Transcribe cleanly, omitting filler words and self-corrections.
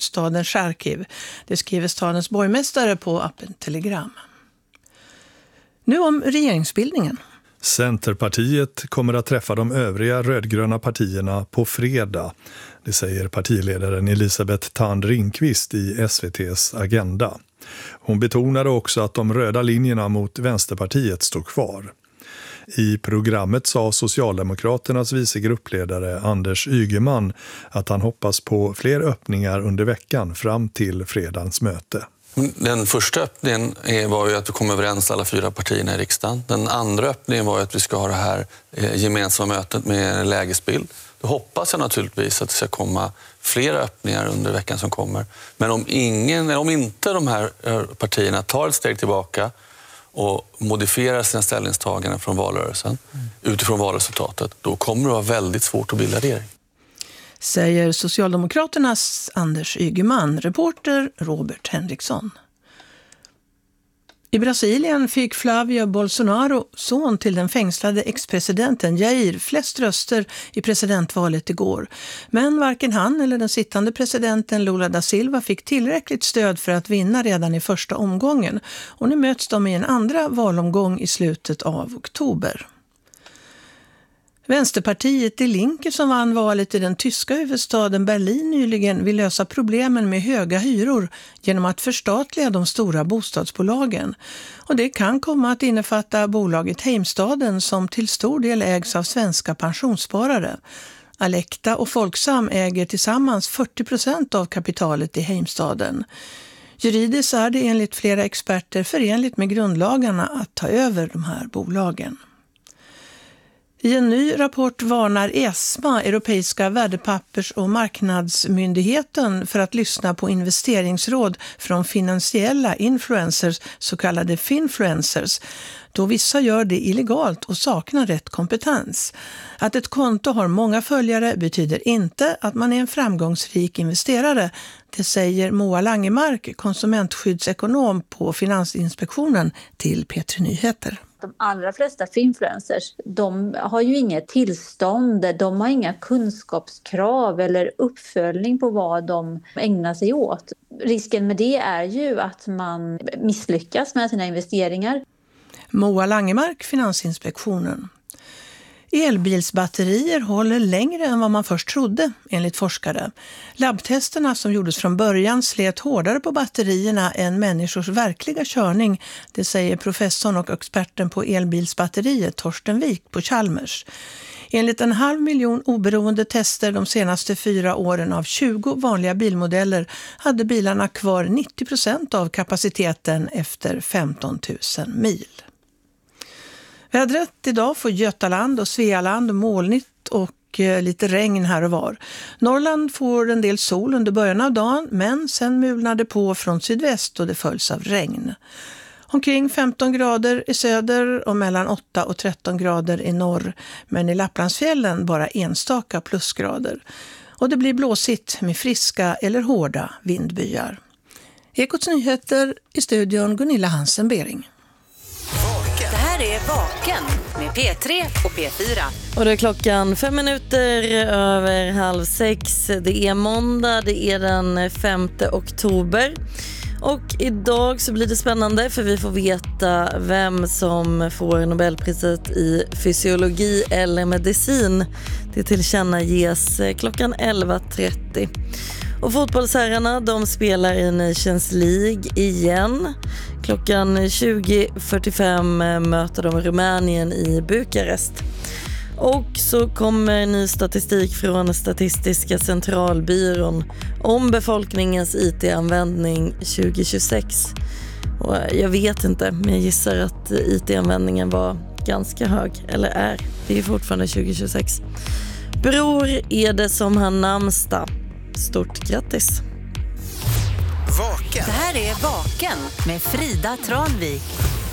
staden Charkiv. Det skriver stadens borgmästare på appen Telegram. Nu om regeringsbildningen. Centerpartiet kommer att träffa de övriga rödgröna partierna på fredag. Det säger partiledaren Elisabeth Thand Ringqvist i SVT:s Agenda. Hon betonade också att de röda linjerna mot Vänsterpartiet står kvar. I programmet sa Socialdemokraternas vicegruppledare Anders Ygeman att han hoppas på fler öppningar under veckan fram till fredagens möte. Den första öppningen var ju att vi kom överens alla 4 partierna i riksdagen. Den andra öppningen var ju att vi ska ha det här gemensamma mötet med en lägesbild. Då hoppas jag naturligtvis att det ska komma flera öppningar under veckan som kommer. Men om inte de här partierna tar ett steg tillbaka och modifierar sina ställningstaganden från valrörelsen utifrån valresultatet, då kommer det vara väldigt svårt att bilda regering. Säger Socialdemokraternas Anders Ygeman, reporter Robert Henriksson. I Brasilien fick Flavio Bolsonaro, son till den fängslade ex-presidenten Jair, flest röster i presidentvalet igår. Men varken han eller den sittande presidenten Lula da Silva fick tillräckligt stöd för att vinna redan i första omgången. Och nu möts de i en andra valomgång i slutet av oktober. Vänsterpartiet Die Linke, som vann valet i den tyska huvudstaden Berlin nyligen, vill lösa problemen med höga hyror genom att förstatliga de stora bostadsbolagen. Och det kan komma att innefatta bolaget Heimstaden, som till stor del ägs av svenska pensionssparare. Alecta och Folksam äger tillsammans 40% av kapitalet i Heimstaden. Juridiskt är det enligt flera experter förenligt med grundlagarna att ta över de här bolagen. I en ny rapport varnar ESMA, Europeiska värdepappers- och marknadsmyndigheten, för att lyssna på investeringsråd från finansiella influencers, så kallade finfluencers, då vissa gör det illegalt och saknar rätt kompetens. Att ett konto har många följare betyder inte att man är en framgångsrik investerare. Det säger Moa Langemark, konsumentskyddsekonom på Finansinspektionen, till P3 Nyheter. De allra flesta finfluencers, de har ju inget tillstånd, de har inga kunskapskrav eller uppföljning på vad de ägnar sig åt. Risken med det är ju att man misslyckas med sina investeringar. Moa Langemark, Finansinspektionen. Elbilsbatterier håller längre än vad man först trodde, enligt forskare. Labbtesterna som gjordes från början slet hårdare på batterierna än människors verkliga körning, det säger professorn och experten på elbilsbatteriet Torsten Wik på Chalmers. Enligt 500 000 oberoende tester de senaste 4 åren av 20 vanliga bilmodeller hade bilarna kvar 90% av kapaciteten efter 15 000 mil. Vädret idag får Götaland och Svealand molnigt och lite regn här och var. Norrland får en del sol under början av dagen, men sen mulnar det på från sydväst och det följs av regn. Omkring 15 grader i söder och mellan 8 och 13 grader i norr, men i Lapplandsfjällen bara enstaka plusgrader. Och det blir blåsigt med friska eller hårda vindbyar. Ekots nyheter i studion Gunilla Hansen-Bering. Det här är Vaken med P3 och P4. Och det är klockan 5 minuter över 5:30. Det är måndag, det är den 5 oktober. Och idag så blir det spännande för vi får veta vem som får Nobelpriset i fysiologi eller medicin. Det tillkännages klockan 11:30. Och fotbollsherrarna, de spelar i Nations League igen. Klockan 20:45 möter de Rumänien i Bukarest. Och så kommer ny statistik från Statistiska centralbyrån om befolkningens IT-användning 2026. Och jag vet inte, men jag gissar att IT-användningen var ganska hög, eller är. Det är fortfarande 2026. Bror är det som har namnsdag. Stort grattis! Vaken. Det här är Vaken med Frida Tranvik.